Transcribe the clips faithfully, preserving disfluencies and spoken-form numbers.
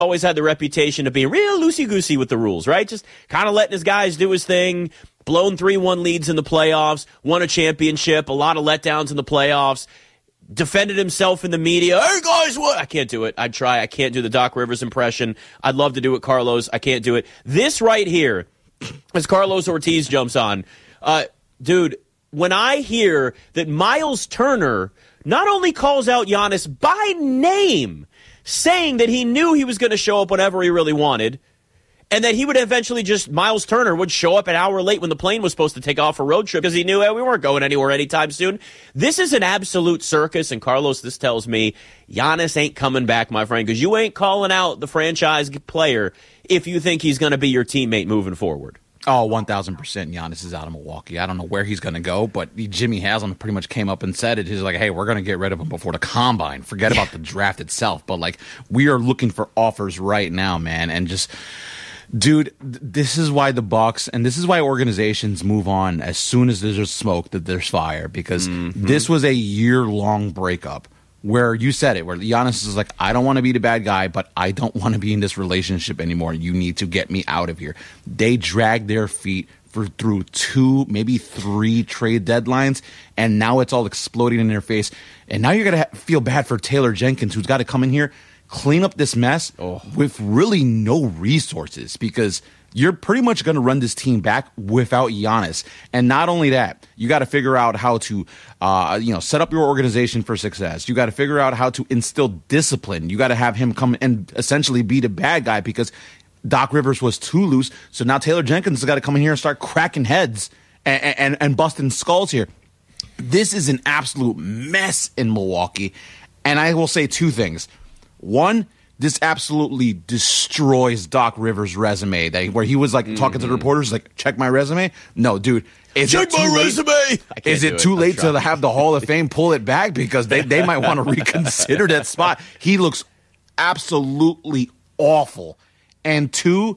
always had the reputation of being real loosey-goosey with the rules, right? Just kind of letting his guys do his thing, blown three one leads in the playoffs, won a championship, a lot of letdowns in the playoffs, defended himself in the media. Hey, guys, what? I can't do it. I'd try. I can't do the Doc Rivers impression. I'd love to do it, Carlos. I can't do it. This right here, as Carlos Ortiz jumps on, uh, dude, when I hear that Miles Turner not only calls out Giannis by name, saying that he knew he was going to show up whenever he really wanted, and that he would eventually just, Miles Turner would show up an hour late when the plane was supposed to take off for a road trip because he knew hey, we weren't going anywhere anytime soon. This is an absolute circus, and Carlos, this tells me Giannis ain't coming back, my friend, because you ain't calling out the franchise player if you think he's going to be your teammate moving forward. Oh, one thousand percent Giannis is out of Milwaukee. I don't know where he's going to go, but Jimmy Haslam pretty much came up and said it. He's like, hey, we're going to get rid of him before the combine. Forget about the draft itself. But, like, we are looking for offers right now, man. And just, dude, this is why the Bucks and this is why organizations move on as soon as there's smoke that there's fire, because mm-hmm. this was a year-long breakup. Where you said it, where Giannis is like, I don't want to be the bad guy, but I don't want to be in this relationship anymore. You need to get me out of here. They dragged their feet for through two, maybe three trade deadlines, and now it's all exploding in their face. And now you're going to ha- feel bad for Taylor Jenkins, who's got to come in here, clean up this mess oh. with really no resources, because you're pretty much going to run this team back without Giannis. And not only that, you got to figure out how to, uh, you know, set up your organization for success. You got to figure out how to instill discipline. You got to have him come and essentially be the bad guy, because Doc Rivers was too loose. So now Taylor Jenkins has got to come in here and start cracking heads and, and, and busting skulls here. This is an absolute mess in Milwaukee. And I will say two things. One, this absolutely destroys Doc Rivers' resume. That, where he was like mm-hmm. talking to the reporters, like, check my resume. No, dude. Is check my late? resume. Is it too it. late to have the Hall of Fame pull it back? Because they, they might want to reconsider that spot. He looks absolutely awful. And two,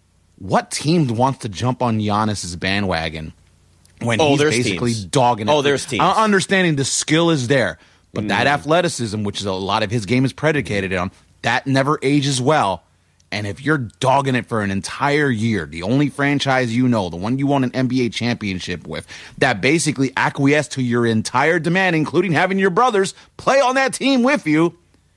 what team wants to jump on Giannis's bandwagon when oh, he's basically teams. dogging it? Oh, there's teams. I'm understanding the skill is there, but mm. that athleticism, which is a lot of his game is predicated on, that never ages well. And if you're dogging it for an entire year, the only franchise you know, the one you won an N B A championship with, that basically acquiesced to your entire demand, including having your brothers play on that team with you,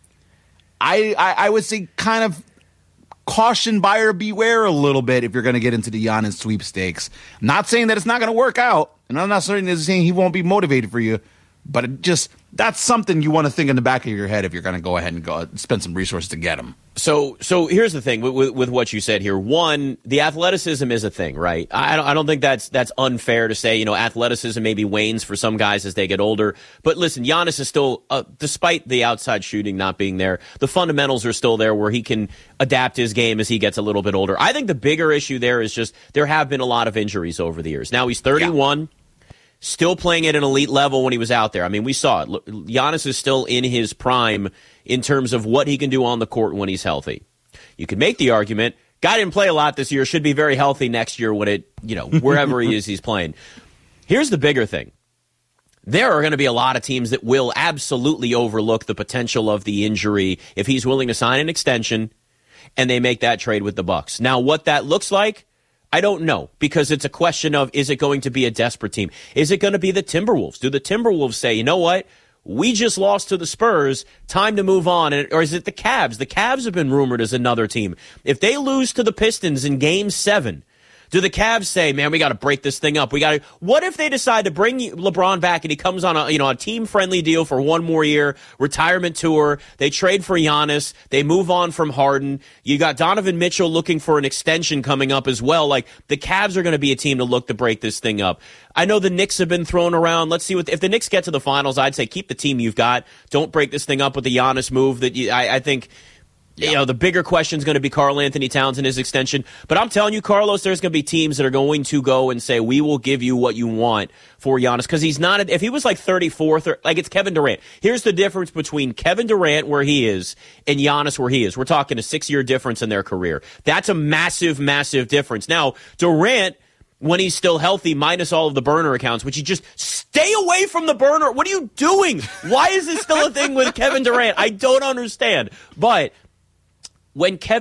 I, I, I would say kind of caution, buyer beware a little bit if you're going to get into the Giannis sweepstakes. I'm not saying that it's not going to work out, and I'm not saying he won't be motivated for you, but it just that's something you want to think in the back of your head if you're going to go ahead and go spend some resources to get him. So, so here's the thing with, with, with what you said here. One, the athleticism is a thing, right? I don't, I don't think that's that's unfair to say. You know, athleticism maybe wanes for some guys as they get older. But listen, Giannis is still, uh, despite the outside shooting not being there, the fundamentals are still there where he can adapt his game as he gets a little bit older. I think the bigger issue there is just there have been a lot of injuries over the years. Now he's thirty-one. Yeah. Still playing at an elite level when he was out there. I mean, we saw it. Giannis is still in his prime in terms of what he can do on the court when he's healthy. You could make the argument, guy didn't play a lot this year, should be very healthy next year when it, you know, wherever he is he's playing. Here's the bigger thing. There are going to be a lot of teams that will absolutely overlook the potential of the injury if he's willing to sign an extension and they make that trade with the Bucks. Now, what that looks like, I don't know, because it's a question of, is it going to be a desperate team? Is it going to be the Timberwolves? Do the Timberwolves say, you know what? We just lost to the Spurs. Time to move on. Or is it the Cavs? The Cavs have been rumored as another team. If they lose to the Pistons in game seven, do the Cavs say, man, we got to break this thing up? We got to. What if they decide to bring LeBron back and he comes on a, you know, a team-friendly deal for one more year, retirement tour, they trade for Giannis, they move on from Harden, you got Donovan Mitchell looking for an extension coming up as well. Like, the Cavs are going to be a team to look to break this thing up. I know the Knicks have been thrown around. Let's see what, if the Knicks get to the finals, I'd say keep the team you've got. Don't break this thing up with the Giannis move that you, I, I think. Yeah. You know, the bigger question is going to be Karl Anthony Towns and his extension. But I'm telling you, Carlos, there's going to be teams that are going to go and say, we will give you what you want for Giannis. Because he's not, if he was like thirty-fourth, or like it's Kevin Durant. Here's the difference between Kevin Durant, where he is, and Giannis, where he is. We're talking a six-year difference in their career. That's a massive, massive difference. Now, Durant, when he's still healthy, minus all of the burner accounts, which you just stay away from the burner. What are you doing? Why is this still a thing with Kevin Durant? I don't understand. But when Kevin